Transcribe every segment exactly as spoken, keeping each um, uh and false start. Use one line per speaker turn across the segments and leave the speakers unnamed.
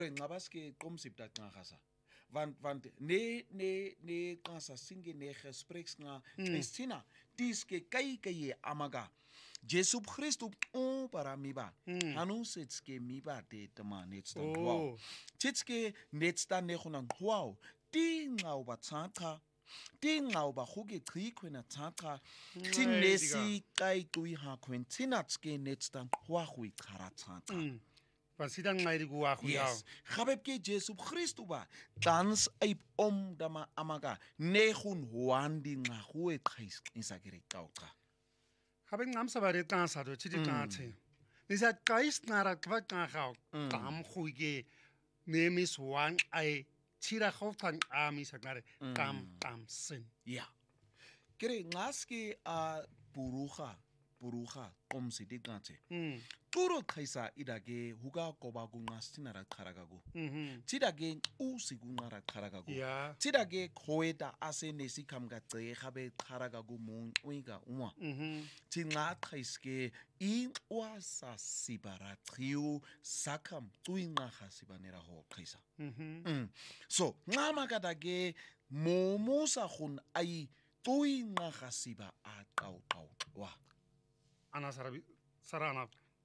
Ngabaske qomsipta qangasa. Want want ne ne ne qasa singe ne gespreks nga Christina tiske kai kai amaga. Jesu Christus on para miba. Hanu setske miba de tama netsta wow. Titske netsta ne khona wow. Ti ngau ba tsaka. Ti ngau ba khoge qikhwena tsaka. Tinesi kai tui ha kwentinatske netsta wa hui khara tsaka.
Sidang ngayon ko ako
Yes. Habib ke Jesu Christus ba dans aip om dama amaga nehun wandi nga huwe kais insagiri kauka.
Habang ngam sa barit ka sa do chidi ka che. Nisa kais nara kwa ka ka tam khuige nemis wan ai chira khoftan ami sagnare kam tam sin.
Ja. Kere ngaski a buruha buruha om sidik ngate. Turo kaisa idage huga koba gungastina ra karagago. Tidage usi gunara karagago. Tidage koeda ase nesi kamga tse habe karagago mun uiga uma. Tinga kaiske in wasa sibara trio sakam tuinga hasibanera ho kaisa. So ngama kadage momosa hun ai tuinga hasiba a tau tau wa.
Ana sarabi sarana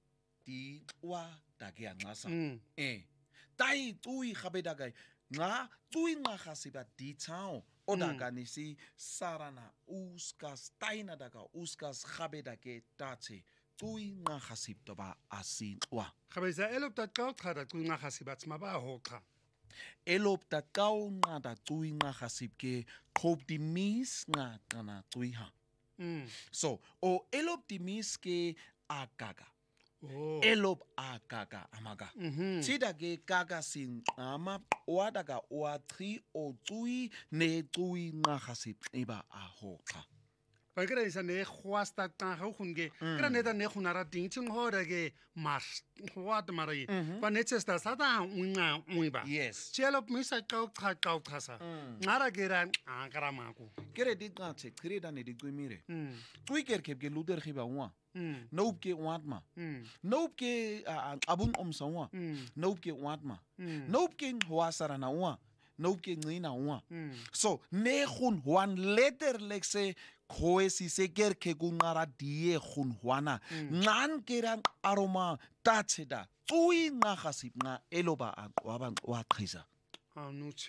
Di wa dage ngasa eh tai tui khabe dage nga tui nga khasiba di tao odaga nisi sarana uskas taina daga uskas khabe dage tate tui nga khasib toba asin wa
khabe za elop tat ka khara tui nga khasibat ma ba ho kha
elop tat ka nga da tui nga khasib ke khop di mis nga tana tui ha so o elop di mis ke agaga
Oh.
Elop a gaga amaga. Tidage gaga sin ama wadaga wa tri o tui ne tui nga hasip iba a hoka.
Pagkira isa ne khwasta ta ho khunge. Kira ne da ne khunara ding chung ho rage mas khwat marai. Pa ne chesta sa da unga uiba.
Yes.
Chelop misa kau kha kau khasa. Ngara gera angara maku.
Kere dit nga che kire da ne di guimire. Tui ker kep ke luder khiba wa. Nope ke watma. Nope ke abun omsawa. Nope ke watma. Nope ke huasara na wa. Nope ke ngina wa. So ne khun wan letter lekse khoesi se ker ke gunara die khun wana. Ngan kerang aroma tacheda. Tui nga khasip nga eloba waban wa khisa.
Anuche.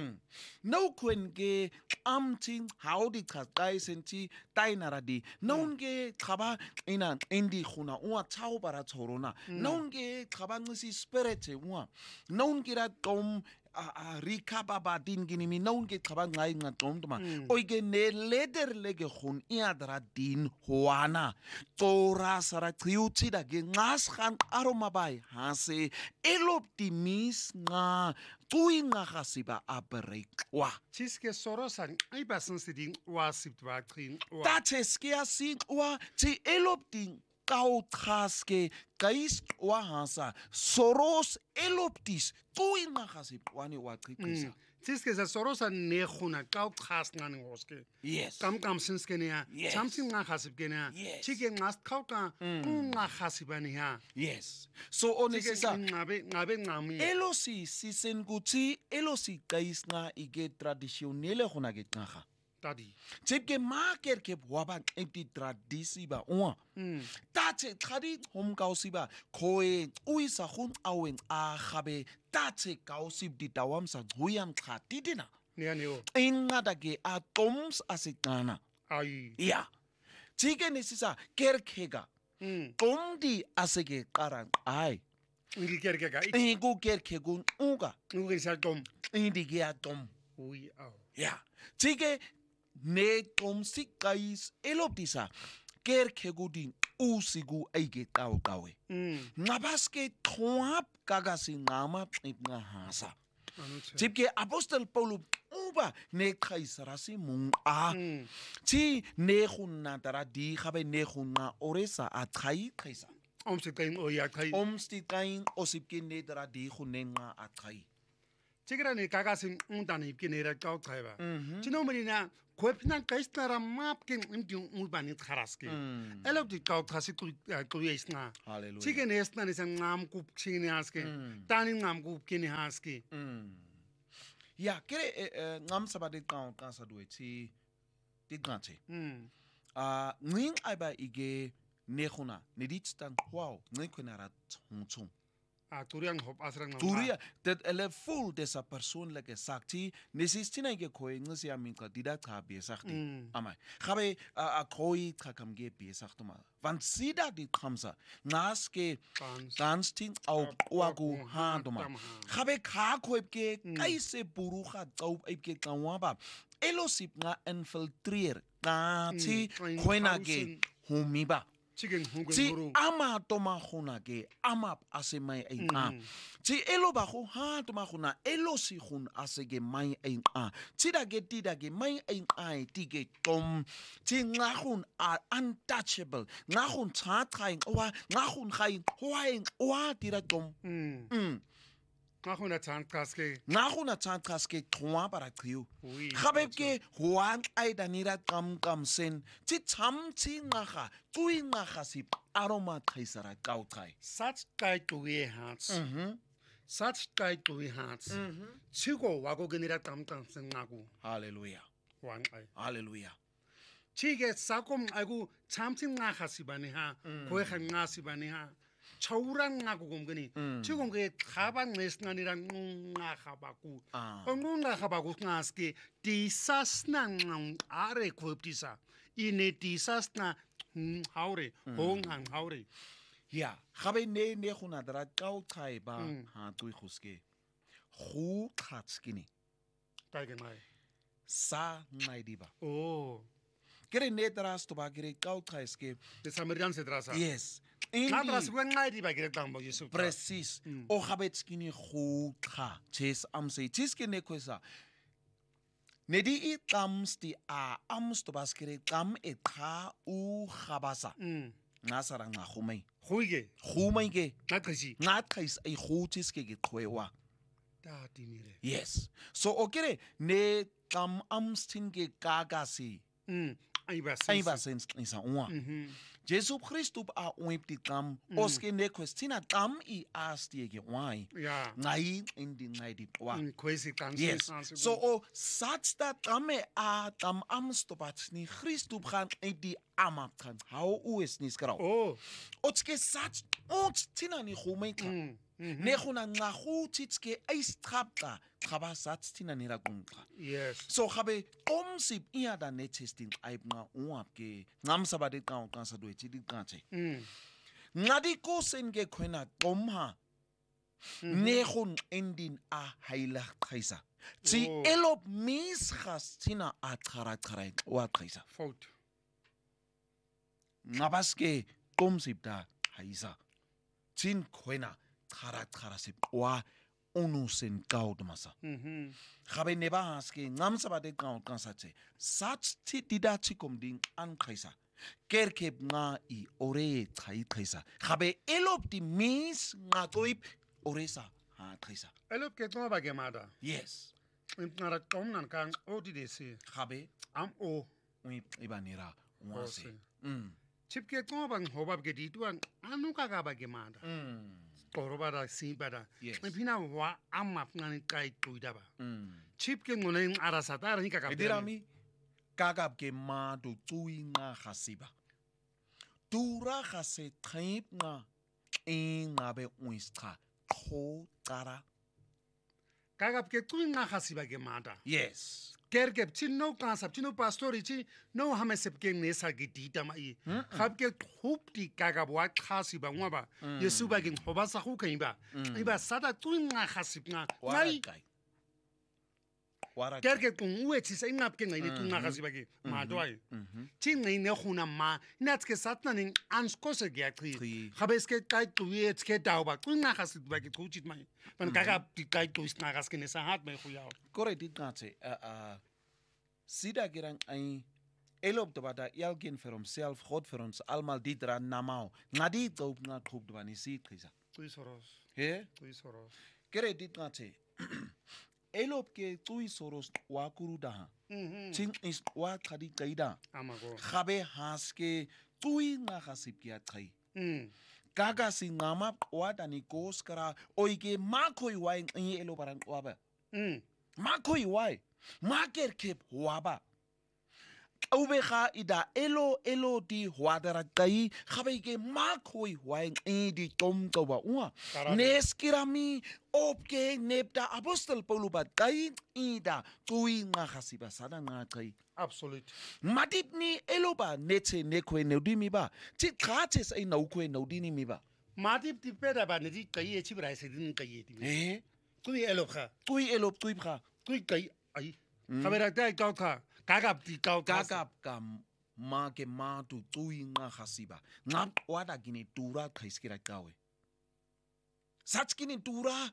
No kwen ge amting how di kai senti tainaradi. Non ge khaba ina indi khuna uwa chao bara chorona. Non ge khaba ngisi spirit uwa. Non gira tom a rika baba din gini mi non ge khaba ngai nga tom toma. Oige ne leder lege khun iadra din huana. Tora sara triuti da ge ngas khan aroma bai hase eloptimis nga tui nga khasiba aberek wa.
Chiske sorosan ai basan siding wa siptwa trin wa.
Tatskia sin wa ti elopting kau traske kais wa hasa soros eloptis tui nga khasib wani wa trikisa.
Chiske za sorosan ne khuna kau khas ngani hoske.
Yes.
Kam kam sinske ne ya.
Yes.
Chamsin nga khasib ke ne ya.
Yes.
Chike ngas kau ka nga khasibani ya.
Yes. So onesisa
ngabe ngabe ngami.
elosi sisenguti elosi kais nga ige traditionele khona ke ngaga.
Tadi.
Tsepke maker ke waba enti tradisi ba uwa. Tatse khadi hom kausi ba khoe uisa khun awen a khabe tatse kausi di tawam sa huyam khatidina.
Ne ne o.
Ingada ke a toms asikana.
Ai.
Ya. Tsike nesisa kerkega. Tomdi asege qarang ai.
Ngi kerke ga.
Ingu kerkegun uga.
Ngi sa tom.
Indi gia tom.
Ui au.
Ja, tige ne tom sikais eloptisa kerkegudin usigu aige tau tawe. Ngabaske twap kagasi ngama nga hasa. Tipke apostel Paulus uba ne kaisarasi mung a. Ti ne khunna tara di khabe ne khunna oresa a khai kaisa.
Om se kain o ya kai.
Omsti kain osipke ne tara di khunenga a khai.
Chikra ni kakasin undani kinera kau chaiba.
Mhm.
Chinomina kwepna kaistara map king imti urbani kharaski.
Mm.
Elo di kau khasi kuyesna.
Hallelujah.
Chicken esna ni sang ngam kup chini haski. Tani ngam kup kini haski.
Mm. Ya, kere ngam sabade kau kansa duwe ti ti ganche.
Hmm.
Ah, nging aiba ige nehuna neditstan wow, nging kunara tsung.
Ah, turiang hop asrang ngam.
Turia dat ele full desa persoonlijke sakti nesistina ige koi ngisi aminka dida ka besagti.
Mm.
Amai. Gabe a koi kakam ge besagto ma. Want sida dit khamsa naske
Kans.
dans ting au wagu ha doma.
Tam ha.
Gabe ka koip ke kaise buruga tsau ipke kanwaba. Elosip nga infiltreer. Na ti
Mm.
koina ge humiba.
Chicken hungu
Ti
guru.
ama toma khuna ke amap ase mai ai a. Ti elo ba go ha toma khuna elo si khun ase ge mai ai a. Ti da ge ti da ge mai ai ai ti ge tom. Ti nga khun are untouchable. Nga khun cha thaing wa nga khun khai hoaing wa ti da tom.
Hmm.
Mm.
Ngakuna chan kaske.
Nga khun a cha thaske khwa para khiu.
Ui.
Gabe ke hoang ai da ni ra kam kam sen. Ti cham ti nga kha. Tui nga kha si aroma thaisara kau thai.
Such guy to we hats.
Mhm.
Such guy to we hats.
Mhm.
Chigo wago genera tam tam sen ngaku.
Hallelujah.
Wang ai.
Hallelujah.
Chige sakom aigu chamting nga khasibani ha. Koi khan nga sibani ha. Chaurang nga gum gani. Chigom ge khaban nesna ni rang nga khabaku.
Ah.
Ongu nga khabaku ngaski tisas nang are kweptisa. Ine tisas na haure hong hang haure.
Ja, gabe ne ne gona dra kau thai ba ha tui khuske. Khu khatskini.
Tage mai.
Sa ngai diba.
Oh.
Kere ne dras to ba kere kau thai ske.
De Samaritan se trasa.
Yes.
Nadras
Indi
wen ngai di ba gire tambo Yesu.
precies. O gabe tskini khu kha. Ches am se tiske ne kwesa. Nedi i tams di a ams to baskere kam e kha u khabasa.
Mm.
Ngasara nga khumai.
Khuige.
Khumai ke
Na kashi.
nga tlhaisa ai khutis ke ke khwewa.
Ta timire.
Yes. So okere ne kam amstin ke kagasi.
Mm. Ai ba
Ai ba sens isa unwa.
Mhm.
Jesu Christus a oip di kam oske ne questina kam i astie ke wai.
Ja.
Ngai in di ngai di wa.
Mm, kwesi kanse.
Yes. So o satsta tame a tam amstobat ni Christus gaan in die amap gaan. Hou u is nie skrau.
Oh.
Otske sat ons tina ni khumai ka.
Mm. Mhm.
Ne khona nga khutitske aistrapta khaba sat tina ni ra kumka.
Yes.
So gabe omsip ia da net testing aib nga uap ke ngam sabade ka ka sa do ti di kanche.
Mm.
Ngadi ko sen ge khona komha. Ne khon endin a heilig khaisa. Ti
Oh.
elop mis khastina a khara khara wa khaisa.
Fout.
Ngabaske komsip da haisa. Tin khona khara khara sip wa onusen kaud masa.
Mhm.
Gabe neba haske ngam sabade kaud kan satse. Sat ti didachi kom ding an khaisa. Kerkep nga i ore khai khaisa. Gabe elop di mis nga toip oresa ha khaisa.
Elop ke toma ba gemada.
Yes.
Impnara tom nan kan odi desi.
Gabe
Am o.
ui ibanira wase.
Ose.
Mm.
Chip ke toma bang hobab ke dituan anu ka ga ba gemada.
Mm.
Koroba da simpara.
Yes.
Impina wa amap ngani kai tuida ba.
Mm.
Chip ke ngone arasata ni ka ka.
Edirami kagab ke ma do tui nga khasiba. Tura khase trip nga in nga be uistra. Kho tara.
Kagap ke tu nga khasiba gemada.
Yes.
Ker ke chino kansap chino pastori chi no hame sep ke ne sa ge dita mai. Khap ke thup ti kagap wa khasiba ngwa ba. Yesu ba ge hoba sa khu kai ba. Iba sada tu nga khasip nga. Ngai
Warakai. Warakai.
ker ke kung uwe chi sa ingap ke ngai ni tu nga khasiba ge ma doi. Chi ngai ne khuna ma nat ke satna ning ansko se ge akri.
Tri.
Khabes ke kai tu ye ke dau ba tu nga khasit ba ge thu chit mai. Pan kagap ti kai tu isna gas ke ne sa hat mai khuyao.
Kore dit gatse. Uh, uh, Sida gerang ai elop de bada elkin vir homself, God vir ons almal dit ra namao. Ngadi top nga khop de bani sit khisa.
Tu soros.
He?
Tu soros.
Kere dit gatse. elop ke tsui soros wa kuruda
Mhm.
ting is wa khadi qaida
Amago.
gabe haske tsui ngaga sipkia qai
Mm.
kaga singama wada ni koskara oike makoi wai ngi elo barang waba
Mm.
makoi wai maker kep waba ube ga ida elo elo di hwadara kai gabe ke makoi wai ngi di tom toba ua
Karami.
neskirami opke nepta apostel paulu ba kai ida tsui ngaga siba sada ngakai
Absolute.
matip ni elo ba netse nekwe neudimi ba ti khate sa ina ukwe neudini mi ba
Matip ti peda ba ne di kai e chibra se din kai ti.
eh
Kui elo kha.
tsui elo tsui bra
Kui kai ai. Khabera dai kau kha. Kagap ti kau kha.
kakap ka ma ke ma tu tsui nga khasiba nga wada gini tura khaiskira kawe sats gini tura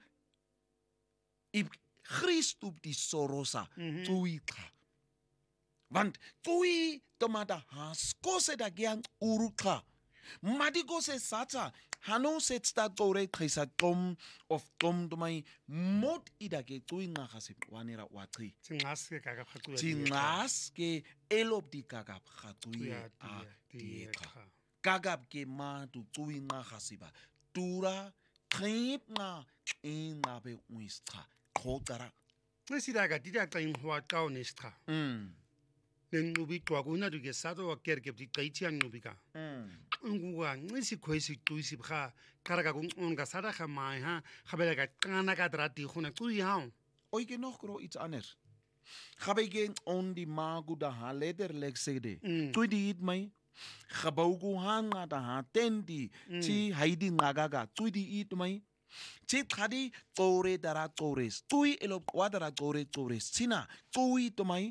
i Christus di sorosa tsui kha want tsui tomata has kose da gyang urukha madi kose satsa hano set sta tore khaisa tom of tom to my mot idake tsui nga khasib wanera watri
Tingas ke kagap kha kui.
tingas ke elop di kagap khatui
Kuya
a
di
diekha
kha.
kagap ke ma tu tsui nga khasiba tura khip nga inga be uistra khotara
Nesi daga di da kai hwa kau nestra.
mm
Nen ubi kwa kuna du ke sato wa ker ke di kai chiang ubi ka.
mm
Ngwa nisi kwesi tuisi bha karaga kung onga sada kha mai ha khabela ka kana ka dra ti khuna tui ha.
oi ke nog gro iets anders gabe ke on die magu da ha letterlik sê de
Mm.
tu di it my gebou go hanga da ha tendi chi haidi ngagaga tu di it my chi khadi tsore dara tsores tui elo kwadara tsore tsores china tui to my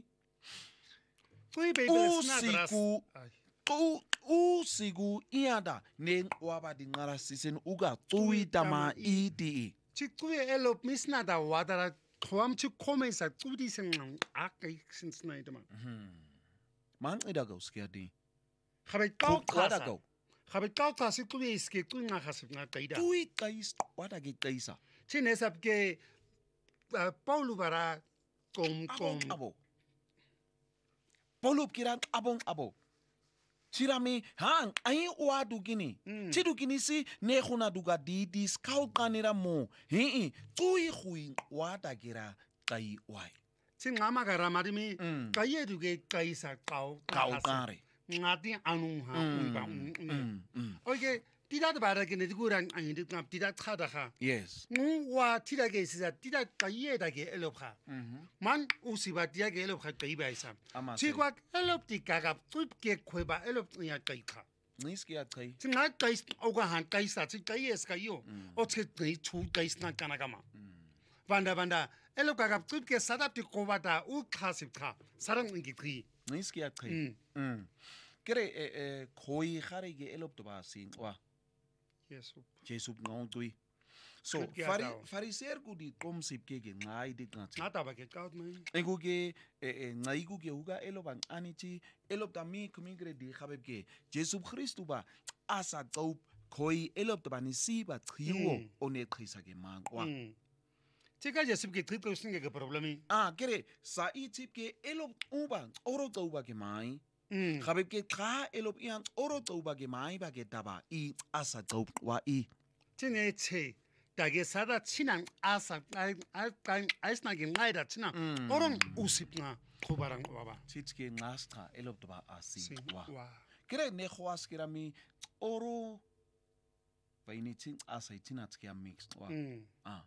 Tui be
U
be sna dra.
siku- tu u sigu iada ne waba di ngara sisen uga tui tama iti
Chi tui elo misna da wadara khwam chi khome sa tui sing a kai sin sna ida ma.
man ida go skiadi
Khabe kau
wada
kha.
go
Khabe kau kha si tui iske tui nga khasib nga kaida.
tui kais wada ge kaisa
Chi ne sab ke Paulu bara kom kom.
abong abo polup kiran abong abo Chirami hang ai wa du gini chidu gini si ne khuna duga di di scout kanira mo hi tui khui wada gira kai wai
Chi ngama ka ramari mi
Mm.
kai du ke kai sa kau
kau kare
ngati anu ha un ba un.
mm mm
Oke, tidak bara ke ne dikuran ang dik ngap tidak khada kha.
yes
Ngu wa tidak ke sisa tidak kai da ke elop kha.
mhm
Man usiba tidak ke elop kha kai ba isa.
ama
Chi kwa elop ti ka gap tup ke khoi ba elop ya kai kha.
niski at kai
Chi nga kai oga han kai sa chi kai es kai yo. O che nei chu kai sna kana kama. Vanda vanda elop ka gap tup ke sadap ti ko ba da u kha sip kha. Sarang ngi tri.
niski at kai
Mm.
mm kere e e khoi khare ge elop to ba sing wa
Yes.
jesu ngong tui so
Good guy,
fari
though.
fariser ku di kom sip ke ge ngai dik ngati
Ngata ba ke kaut mai.
ego ke ngai ku ke uga elo bang anichi elo ta mi kumingre di khabeb ke jesu christu ba asa tsau khoi elo to ba ni si ba khiwo
Mm.
o ne khisa ke mangwa
Mm. Chika jesip ke trip to singe ke problemi.
ah kere sa i tip ke elo uba oro tsau ba ke mai
Mm.
khabeb ke kha elo ian oro tsau ba ke mai ba ke taba i asa tsau wa i
Chine che dage sada chinang asa ai ai ai aisna ge ngai da china.
Mm.
Oron usip na khobarang baba.
chits ke ngasta elo to ba asi
Si
wa
wa.
kere ne khwas kira mi oro ba ini chin asa itina tskia mix wa
Mm.
ah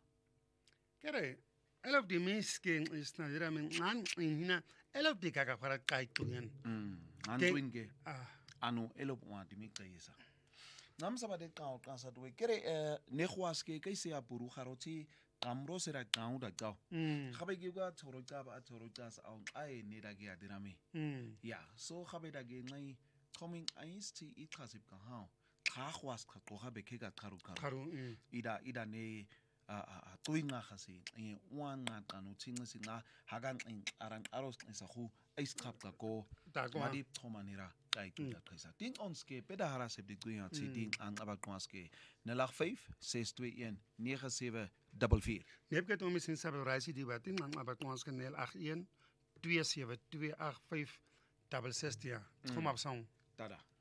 Kere elop di mis ke isna dira men an hina elop di kaka para kai tuyan.
mm an
Ke-
twin ke
Ah.
anu elo wa di mi kaisa nam sa ba de ka ka sa do kere eh, ne khwas ke kai se apuru kharoti kamro sera kau da kau
Mm.
khabe ke ga thoro ka ba thoro ka sa au ai ne da ge adirami
Mm.
ya so khabe da ge ngai coming ice ti i khasip ka ha kha khwas kha ko khabe ke ga kharu kharu
Kharu. Mm.
ida ida ne a a a tuinga khasi e wan nga kanu tsinga singa hakan in arang aros isa khu eiskap ka ko
Tako,
madi chomanira kay kita khisa ting ons ke pedahara se dikuya si ting ang abaqwas ke nalag vyf ses twee een nege sewe vier vier.
Neep het om is in sabelraisi die wat in maar wat ons kan nul agt een twee sewe twee agt vyf ses ses ja. Kom op song.
Tada.